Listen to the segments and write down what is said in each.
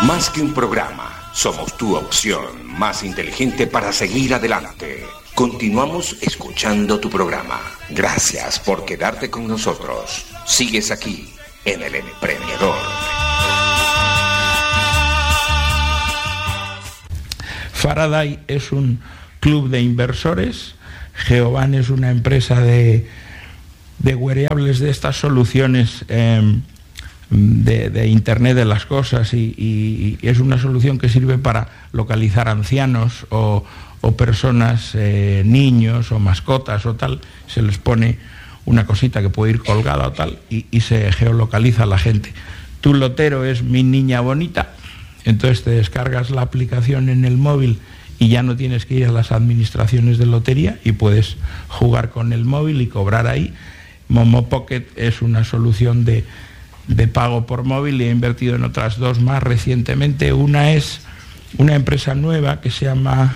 Más que un programa, somos tu opción más inteligente para seguir adelante. Continuamos escuchando tu programa. Gracias por quedarte con nosotros. Sigues aquí en El Emprendedor. Faraday es un club de inversores. Geoban es una empresa de wearables, de estas soluciones de Internet de las cosas, y es una solución que sirve para localizar ancianos o personas, niños o mascotas o tal. Se les pone una cosita que puede ir colgada o tal y se geolocaliza a la gente. Tu lotero es Mi Niña Bonita, entonces te descargas la aplicación en el móvil y ya no tienes que ir a las administraciones de lotería y puedes jugar con el móvil y cobrar ahí. Momo Pocket es una solución de pago por móvil y he invertido en otras dos más recientemente. Una es una empresa nueva que se llama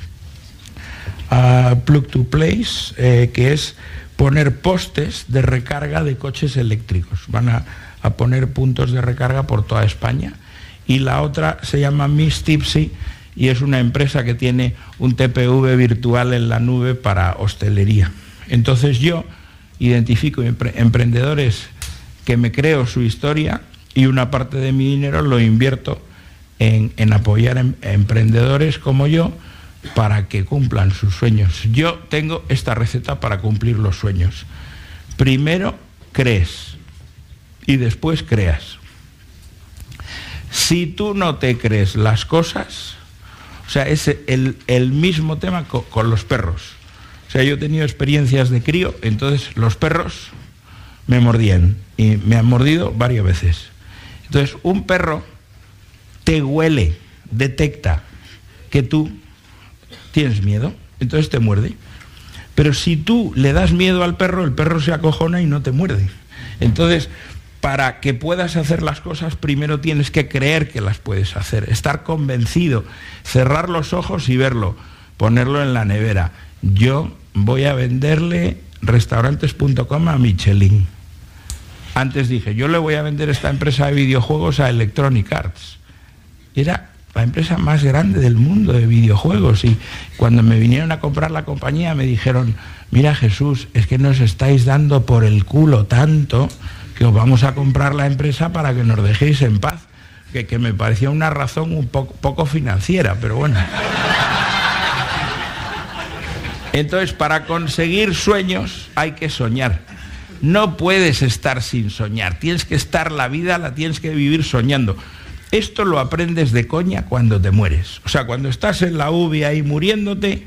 Plug to Place, que es poner postes de recarga de coches eléctricos. Van a poner puntos de recarga por toda España. Y la otra se llama Miss Tipsy y es una empresa que tiene un TPV virtual en la nube para hostelería. Entonces yo identifico emprendedores que me creo su historia y una parte de mi dinero lo invierto en apoyar a emprendedores como yo para que cumplan sus sueños. Yo tengo esta receta para cumplir los sueños. Primero crees y después creas. Si tú no te crees las cosas, o sea, es el mismo tema con los perros. O sea, yo he tenido experiencias de crío, entonces los perros me mordían y me han mordido varias veces. Entonces, un perro te huele, detecta que tú tienes miedo, entonces te muerde. Pero si tú le das miedo al perro, el perro se acojona y no te muerde. Entonces, para que puedas hacer las cosas, primero tienes que creer que las puedes hacer, estar convencido, cerrar los ojos y verlo, ponerlo en la nevera. Yo voy a venderle restaurantes.com a Michelin. Antes dije, yo le voy a vender esta empresa de videojuegos a Electronic Arts. Era la empresa más grande del mundo de videojuegos, y cuando me vinieron a comprar la compañía me dijeron, mira Jesús, es que nos estáis dando por el culo tanto que os vamos a comprar la empresa para que nos dejéis en paz. Que me parecía una razón un poco financiera, pero bueno. Entonces, para conseguir sueños hay que soñar. No puedes estar sin soñar. Tienes que estar, la vida la tienes que vivir soñando. Esto lo aprendes de coña cuando te mueres. O sea, cuando estás en la UBI ahí muriéndote,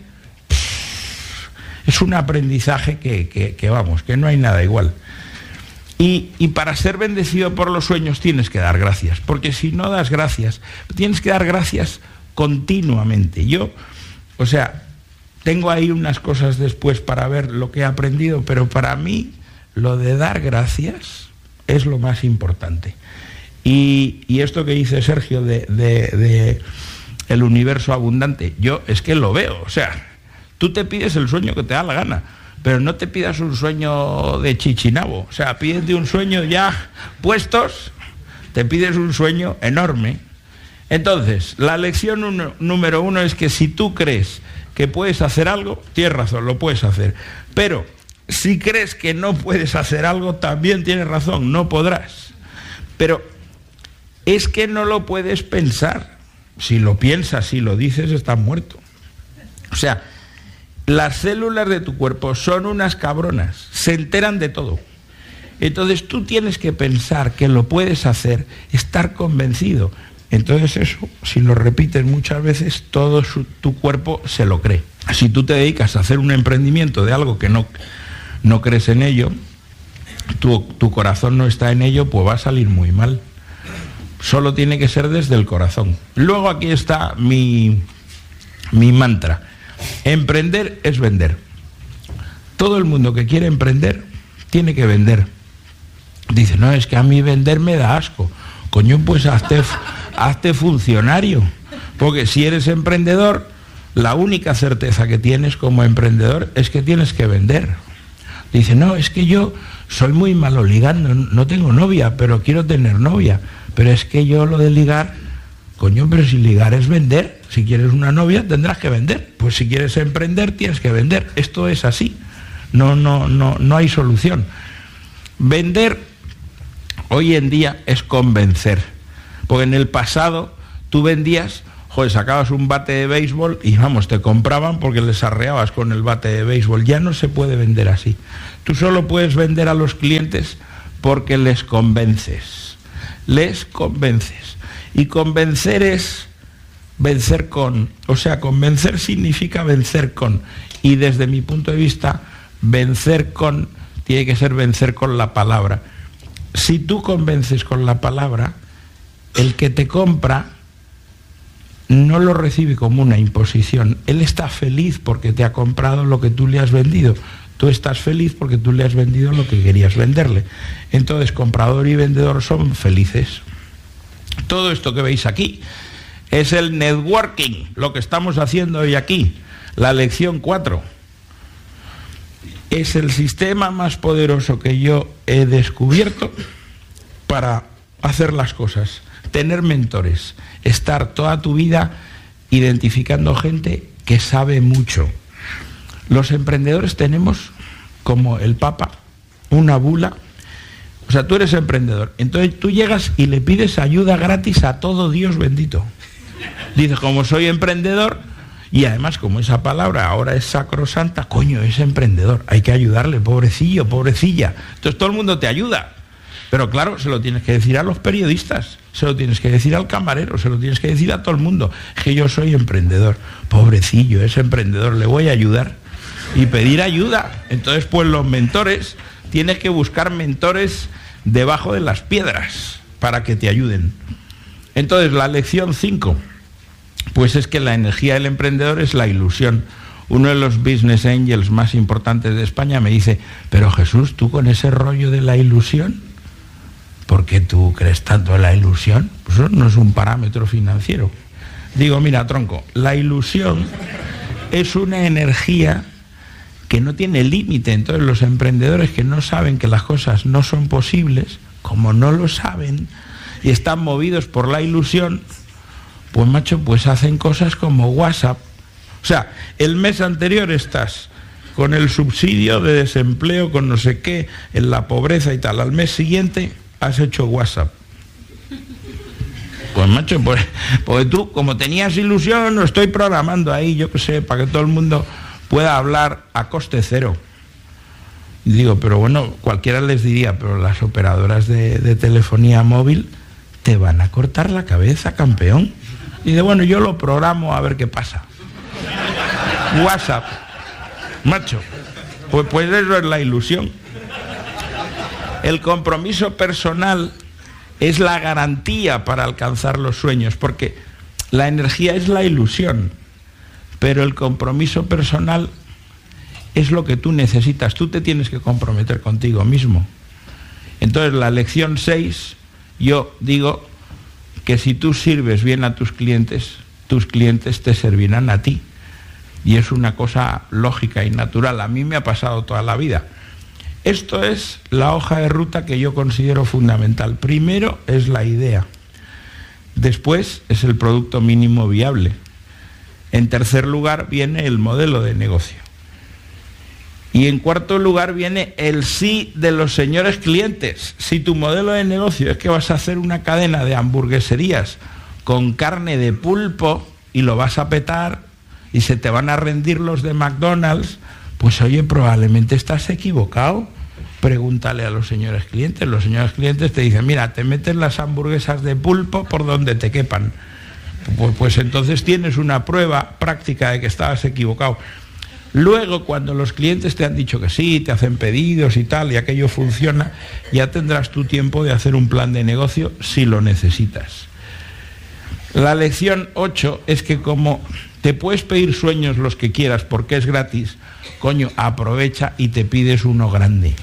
es un aprendizaje que vamos, que no hay nada igual. Y para ser bendecido por los sueños tienes que dar gracias, porque si no das gracias, tienes que dar gracias continuamente. Yo, o sea, tengo ahí unas cosas después para ver lo que he aprendido, pero para mí lo de dar gracias es lo más importante. Y esto que dice Sergio de el universo abundante, yo es que lo veo. O sea, tú te pides el sueño que te da la gana, pero no te pidas un sueño de chichinabo. O sea, pídete un sueño ya puestos, te pides un sueño enorme. Entonces, la lección número uno es que si tú crees que puedes hacer algo, tienes razón, lo puedes hacer. Pero si crees que no puedes hacer algo, también tienes razón, no podrás. Pero es que no lo puedes pensar. Si lo piensas, si lo dices, estás muerto. O sea, las células de tu cuerpo son unas cabronas, se enteran de todo. Entonces tú tienes que pensar que lo puedes hacer, estar convencido. Entonces eso, si lo repites muchas veces, todo tu cuerpo se lo cree. Si tú te dedicas a hacer un emprendimiento de algo que no crees en ello, tu corazón no está en ello, pues va a salir muy mal. Solo tiene que ser desde el corazón. Luego aquí está mi mantra. Emprender es vender. Todo el mundo que quiere emprender tiene que vender. Dice, no, es que a mí vender me da asco. Coño, pues hazte funcionario. Porque si eres emprendedor, la única certeza que tienes como emprendedor es que tienes que vender. Dice, no, es que yo soy muy malo ligando, no tengo novia, pero quiero tener novia. Pero es que yo lo de ligar Coño, pero si ligar es vender, si quieres una novia tendrás que vender. Pues si quieres emprender tienes que vender. Esto es así. No hay solución. Vender hoy en día es convencer. Porque en el pasado tú vendías, sacabas un bate de béisbol y vamos, te compraban porque les arreabas con el bate de béisbol. Ya no se puede vender así. Tú solo puedes vender a los clientes porque les convences. Les convences. Y convencer es vencer con. O sea, convencer significa vencer con. Y desde mi punto de vista, vencer con tiene que ser vencer con la palabra. Si tú convences con la palabra, el que te compra no lo recibe como una imposición. Él está feliz porque te ha comprado lo que tú le has vendido. Tú estás feliz porque tú le has vendido lo que querías venderle. Entonces, comprador y vendedor son felices. Todo esto que veis aquí es el networking, lo que estamos haciendo hoy aquí, la lección 4. Es el sistema más poderoso que yo he descubierto para hacer las cosas. Tener mentores, estar toda tu vida identificando gente que sabe mucho. Los emprendedores tenemos, como el Papa, una bula. O sea, tú eres emprendedor, entonces tú llegas y le pides ayuda gratis a todo Dios bendito. Dices, como soy emprendedor, y además como esa palabra ahora es sacrosanta, coño, es emprendedor, hay que ayudarle, pobrecillo, pobrecilla. Entonces todo el mundo te ayuda. Pero claro, se lo tienes que decir a los periodistas, se lo tienes que decir al camarero, se lo tienes que decir a todo el mundo. Es que yo soy emprendedor, pobrecillo, es emprendedor, le voy a ayudar. Y pedir ayuda. Entonces, pues los mentores, tienes que buscar mentores debajo de las piedras para que te ayuden. Entonces, la lección 5, pues es que la energía del emprendedor es la ilusión. Uno de los business angels más importantes de España me dice, pero Jesús, ¿tú con ese rollo de la ilusión? ¿Por qué tú crees tanto en la ilusión? Pues eso no es un parámetro financiero. Digo, mira, tronco, la ilusión es una energía que no tiene límite. Entonces los emprendedores que no saben que las cosas no son posibles, como no lo saben y están movidos por la ilusión, pues macho, pues hacen cosas como WhatsApp. O sea, el mes anterior estás con el subsidio de desempleo, con no sé qué, en la pobreza y tal. Al mes siguiente has hecho WhatsApp. Pues macho, pues tú, como tenías ilusión, lo estoy programando ahí, yo qué sé, para que todo el mundo pueda hablar a coste cero. Y digo, pero bueno, cualquiera les diría, pero las operadoras de telefonía móvil te van a cortar la cabeza, campeón. Y dice, bueno, yo lo programo a ver qué pasa. WhatsApp, macho, pues eso es la ilusión. El compromiso personal es la garantía para alcanzar los sueños, porque la energía es la ilusión, pero el compromiso personal es lo que tú necesitas. Tú te tienes que comprometer contigo mismo. Entonces, la lección 6, yo digo que si tú sirves bien a tus clientes te servirán a ti. Y es una cosa lógica y natural. A mí me ha pasado toda la vida. Esto es la hoja de ruta que yo considero fundamental. Primero es la idea. Después es el producto mínimo viable. En tercer lugar viene el modelo de negocio. Y en cuarto lugar viene el sí de los señores clientes. Si tu modelo de negocio es que vas a hacer una cadena de hamburgueserías con carne de pulpo y lo vas a petar y se te van a rendir los de McDonald's, pues oye, probablemente estás equivocado. Pregúntale a los señores clientes. Los señores clientes te dicen, mira, te meten las hamburguesas de pulpo por donde te quepan. Pues entonces tienes una prueba práctica de que estabas equivocado. Luego, cuando los clientes te han dicho que sí, te hacen pedidos y tal, y aquello funciona, ya tendrás tu tiempo de hacer un plan de negocio si lo necesitas. La lección 8 es que como te puedes pedir sueños los que quieras porque es gratis, coño, aprovecha y te pides uno grande.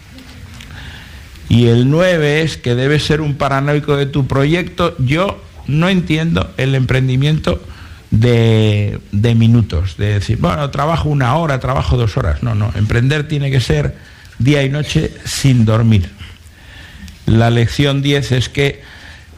Y el 9 es que debes ser un paranoico de tu proyecto. Yo no entiendo el emprendimiento de minutos, de decir, bueno, trabajo 1 hora, trabajo 2 horas. No, emprender tiene que ser día y noche sin dormir. La lección 10 es que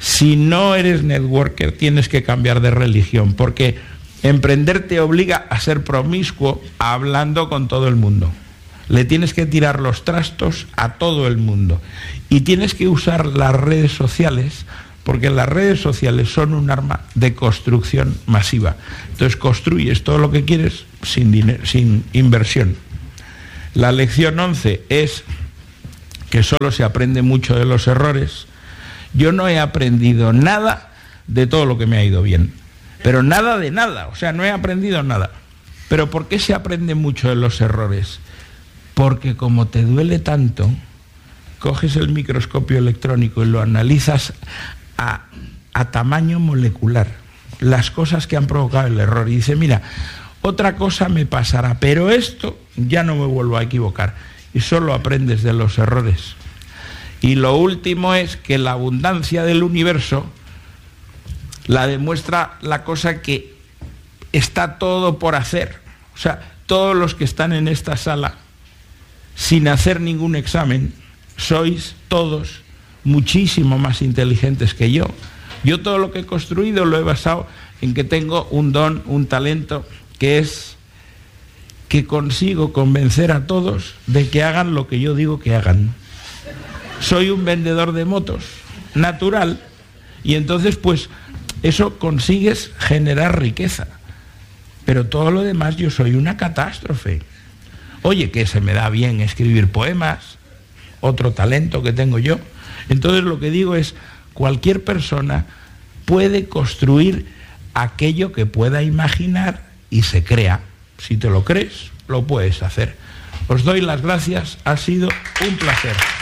Si no eres networker, tienes que cambiar de religión, porque emprender te obliga a ser promiscuo hablando con todo el mundo. Le tienes que tirar los trastos a todo el mundo. Y tienes que usar las redes sociales, porque las redes sociales son un arma de construcción masiva. Entonces construyes todo lo que quieres sin inversión. La lección 11 es que solo se aprende mucho de los errores. Yo no he aprendido nada de todo lo que me ha ido bien, pero nada de nada, o sea, no he aprendido nada. ¿Pero por qué se aprende mucho de los errores? Porque como te duele tanto, coges el microscopio electrónico y lo analizas a tamaño molecular, las cosas que han provocado el error, y dices, mira, otra cosa me pasará, pero esto ya no me vuelvo a equivocar, y solo aprendes de los errores. Y lo último es que la abundancia del universo la demuestra la cosa que está todo por hacer. O sea, todos los que están en esta sala, sin hacer ningún examen, sois todos muchísimo más inteligentes que yo. Yo todo lo que he construido lo he basado en que tengo un don, un talento, que es que consigo convencer a todos de que hagan lo que yo digo que hagan. Soy un vendedor de motos natural, y entonces pues eso consigues generar riqueza, pero todo lo demás yo soy una catástrofe. Oye, que se me da bien escribir poemas, otro talento que tengo yo. Entonces lo que digo es, cualquier persona puede construir aquello que pueda imaginar y se crea. Si te lo crees, lo puedes hacer. Os doy las gracias, ha sido un placer.